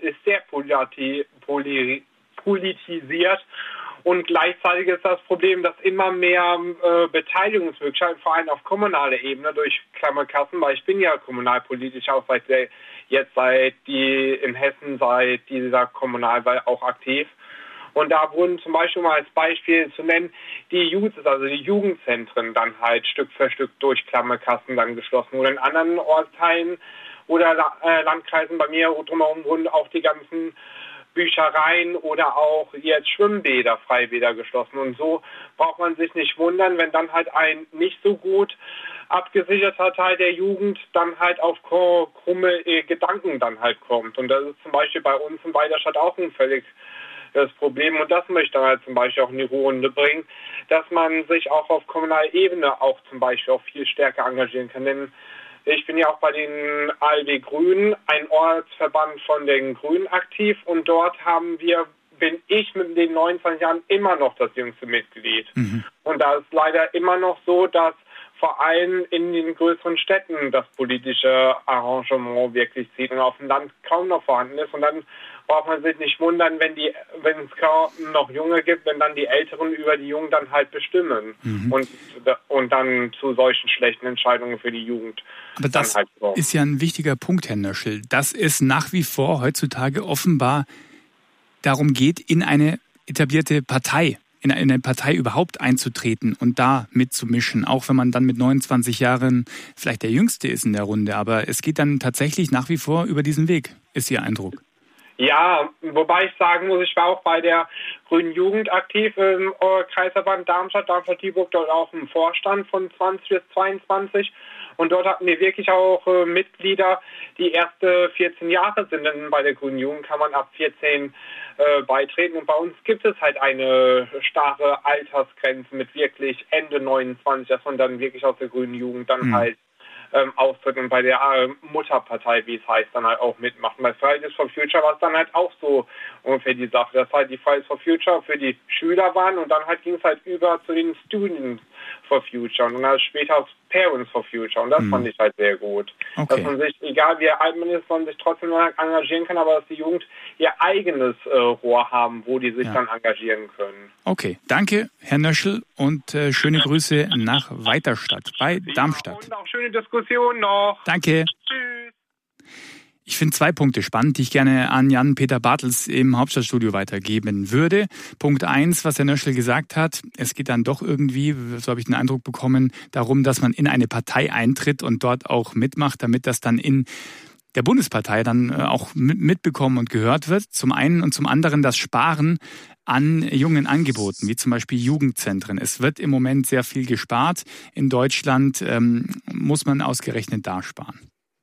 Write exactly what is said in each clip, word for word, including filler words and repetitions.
ist sehr politi- poli- politisiert. Und gleichzeitig ist das Problem, dass immer mehr äh, Beteiligungsmöglichkeiten, vor allem auf kommunaler Ebene durch Klammerkassen, weil ich bin ja kommunalpolitisch auch seit der, jetzt seit die in Hessen seit dieser Kommunalwahl auch aktiv. Und da wurden zum Beispiel mal als Beispiel zu nennen, die Youths, also die Jugendzentren dann halt Stück für Stück durch Klammerkassen dann geschlossen. Oder in anderen Ortsteilen oder äh, Landkreisen bei mir drumherum wurden auch die ganzen Büchereien oder auch jetzt Schwimmbäder, Freibäder geschlossen. Und so braucht man sich nicht wundern, wenn dann halt ein nicht so gut abgesicherter Teil der Jugend dann halt auf krumme äh, Gedanken dann halt kommt. Und das ist zum Beispiel bei uns in Weiderstadt auch ein völlig das Problem. Und das möchte man halt zum Beispiel auch in die Runde bringen, dass man sich auch auf kommunaler Ebene auch zum Beispiel auch viel stärker engagieren kann. Denn ich bin ja auch bei den A L W Grünen, ein Ortsverband von den Grünen aktiv. Und dort haben wir, bin ich mit den neunundzwanzig Jahren immer noch das jüngste Mitglied. Mhm. Und da ist leider immer noch so, dass vor allem in den größeren Städten das politische Arrangement wirklich zieht und auf dem Land kaum noch vorhanden ist. Und dann braucht man sich nicht wundern, wenn die, wenn es kaum noch Junge gibt, wenn dann die Älteren über die Jungen dann halt bestimmen mhm. und, und dann zu solchen schlechten Entscheidungen für die Jugend. Aber das halt ist ja ein wichtiger Punkt, Herr Nöschel, dass es nach wie vor heutzutage offenbar darum geht, in eine etablierte Partei, in eine Partei überhaupt einzutreten und da mitzumischen, auch wenn man dann mit neunundzwanzig Jahren vielleicht der Jüngste ist in der Runde. Aber es geht dann tatsächlich nach wie vor über diesen Weg, ist Ihr Eindruck? Ja, wobei ich sagen muss, ich war auch bei der Grünen Jugend aktiv im Kreisverband Darmstadt, Darmstadt-Dieburg, dort auch im Vorstand von zwanzig bis zweiundzwanzig. Und dort hatten wir wirklich auch äh, Mitglieder, die erste vierzehn Jahre sind. Denn bei der Grünen Jugend kann man ab vierzehn äh, beitreten. Und bei uns gibt es halt eine starre Altersgrenze mit wirklich Ende neunundzwanzig, dass man dann wirklich aus der Grünen Jugend dann mhm. halt ähm, austritt und bei der äh, Mutterpartei, wie es heißt, dann halt auch mitmacht. Und bei Fridays for Future war es dann halt auch so ungefähr die Sache, dass halt die Fridays for Future für die Schüler waren und dann halt ging es halt über zu den Students for Future und dann später aus Parents for Future und das hm. fand ich halt sehr gut. Okay. Dass man sich, egal wie alt man ist, man sich trotzdem engagieren kann, aber dass die Jugend ihr eigenes äh, Rohr haben, wo die sich ja. dann engagieren können. Okay, danke Herr Nöschel und äh, schöne Grüße nach Weiterstadt bei ja, Darmstadt. Und auch schöne Diskussion noch. Danke. Tschüss. Ich finde zwei Punkte spannend, die ich gerne an Jan-Peter Bartels im Hauptstadtstudio weitergeben würde. Punkt eins, was Herr Nöschel gesagt hat, es geht dann doch irgendwie, so habe ich den Eindruck bekommen, darum, dass man in eine Partei eintritt und dort auch mitmacht, damit das dann in der Bundespartei dann auch mitbekommen und gehört wird. Zum einen und zum anderen das Sparen an jungen Angeboten, wie zum Beispiel Jugendzentren. Es wird im Moment sehr viel gespart. In Deutschland ähm, muss man ausgerechnet da sparen.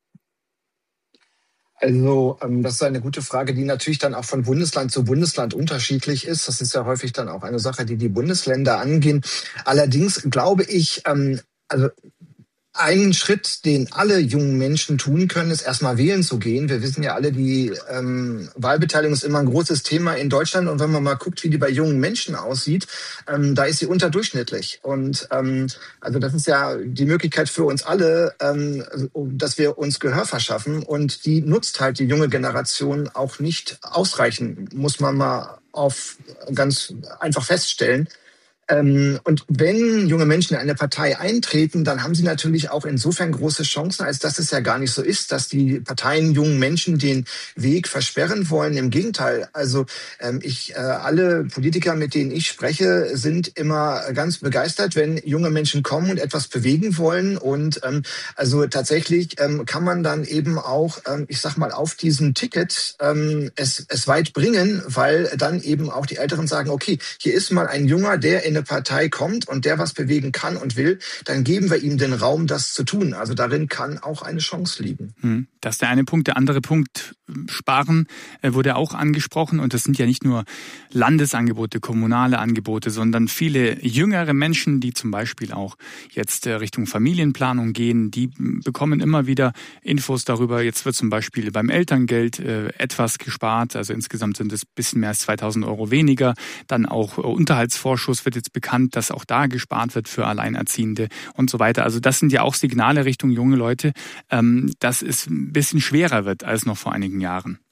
Also das ist eine gute Frage, die natürlich dann auch von Bundesland zu Bundesland unterschiedlich ist. Das ist ja häufig dann auch eine Sache, die die Bundesländer angehen. Allerdings glaube ich, also einen Schritt, den alle jungen Menschen tun können, ist erstmal wählen zu gehen. Wir wissen ja alle, die ähm, Wahlbeteiligung ist immer ein großes Thema in Deutschland. Und wenn man mal guckt, wie die bei jungen Menschen aussieht, ähm, da ist sie unterdurchschnittlich. Und ähm, also das ist ja die Möglichkeit für uns alle, ähm, dass wir uns Gehör verschaffen. Und die nutzt halt die junge Generation auch nicht ausreichend, muss man mal auf ganz einfach feststellen. Und wenn junge Menschen in eine Partei eintreten, dann haben sie natürlich auch insofern große Chancen, als dass es ja gar nicht so ist, dass die Parteien jungen Menschen den Weg versperren wollen. Im Gegenteil, also ich, alle Politiker, mit denen ich spreche, sind immer ganz begeistert, wenn junge Menschen kommen und etwas bewegen wollen. Und also tatsächlich kann man dann eben auch, ich sag mal, auf diesem Ticket es, es weit bringen, weil dann eben auch die Älteren sagen, okay, hier ist mal ein Junger, der in eine Partei kommt und der was bewegen kann und will, dann geben wir ihm den Raum, das zu tun. Also darin kann auch eine Chance liegen. Das ist der eine Punkt. Der andere Punkt, Sparen, wurde auch angesprochen. Und das sind ja nicht nur Landesangebote, kommunale Angebote, sondern viele jüngere Menschen, die zum Beispiel auch jetzt Richtung Familienplanung gehen, die bekommen immer wieder Infos darüber. Jetzt wird zum Beispiel beim Elterngeld etwas gespart. Also insgesamt sind es ein bisschen mehr als zweitausend Euro weniger. Dann auch Unterhaltsvorschuss wird jetzt bekannt, dass auch da gespart wird für Alleinerziehende und so weiter. Also das sind ja auch Signale Richtung junge Leute, dass es ein bisschen schwerer wird als noch vor einigen Jahren.